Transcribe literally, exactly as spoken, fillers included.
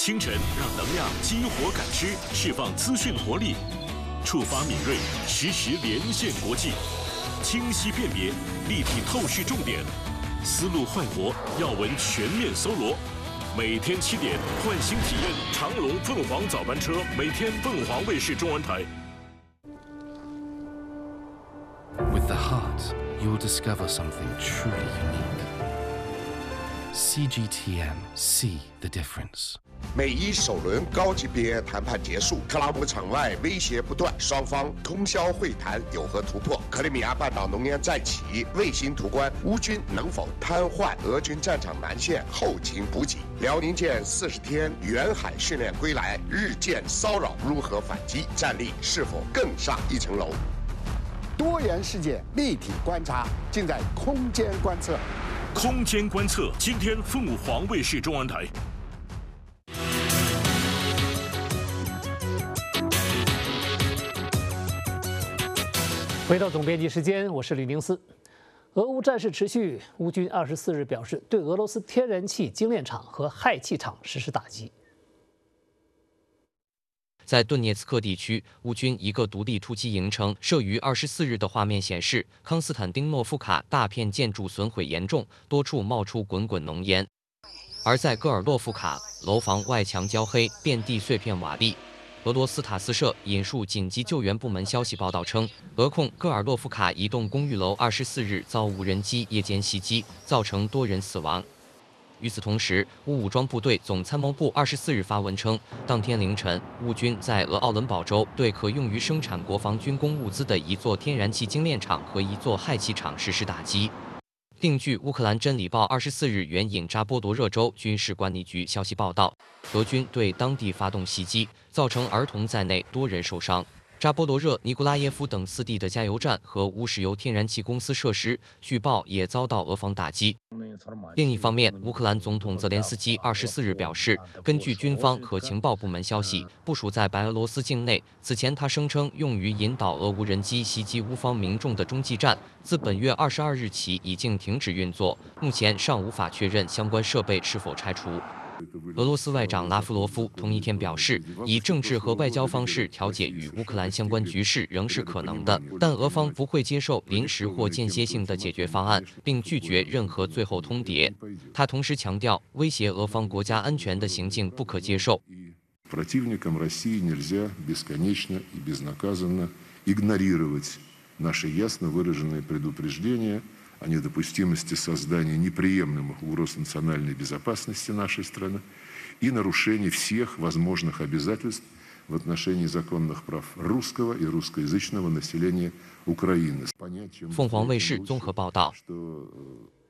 清晨让能量激活感知，释放资讯活力，触发敏锐，实时连线国际，清晰辨别，立体透视重点，思路焕活，要闻全面搜罗。每天七点，唤醒体验长隆凤凰早班车，每天凤凰卫视中文台。 With the heart, you will discover something truly unique. C G T M, see the difference. 美伊首轮高级别谈判结束，克拉姆场外威胁不断，双方通宵会谈有何突破？克里米亚半岛浓烟再起，卫星图关乌军能否瘫痪俄军战场南线后勤补给？辽宁舰四十天远海训练归来，日舰骚扰如何反击？战力是否更上一层楼？ 多元世界立体观察，尽在空间观测。 空间观测，今天凤凰卫视中文台。 回到总编辑时间，我是李宁思。俄乌战事持续，乌军二十四日表示对俄罗斯天然气精炼厂和氦气厂实施打击。 在顿涅茨克地区，乌军一个独立突击营称，摄于二十四日的画面显示，康斯坦丁诺夫卡大片建筑损毁严重，多处冒出滚滚浓烟；而在戈尔洛夫卡，楼房外墙焦黑，遍地碎片瓦砾。 俄罗斯塔斯社引述紧急救援部门消息报道称，俄控戈尔洛夫卡一栋公寓楼二十四日遭无人机夜间袭击，造成多人死亡。与此同时，乌武装部队总参谋部二十四日发文称，当天凌晨，乌军在俄奥伦堡州对可用于生产国防军工物资的一座天然气精炼厂和一座氦气厂实施打击。 另据乌克兰真理报二十四日援引扎波罗热州军事管理局消息报道，俄军对当地发动袭击，造成儿童在内多人受伤。扎波罗热、尼古拉耶夫等四地的加油站和乌石油天然气公司设施，据报也遭到俄方打击。另一方面，乌克兰总统泽连斯基二十四日表示，根据军方和情报部门消息，部署在白俄罗斯境内。此前，他声称用于引导俄无人机袭击乌方民众的中继站，自本月二十二日起已经停止运作，目前尚无法确认相关设备是否拆除。 俄罗斯外长拉夫罗夫同一天表示，以政治和外交方式调解与乌克兰相关局势仍是可能的，但俄方不会接受临时或间歇性的解决方案，并拒绝任何最后通牒。他同时强调，威胁俄方国家安全的行径不可接受。 о недопустимости создания неприемлемых угроз национальной безопасности нашей страны и нарушений всех возможных обязательств в отношении законных прав русского и русскоязычного населения Украины. 凤凰卫视综合报道。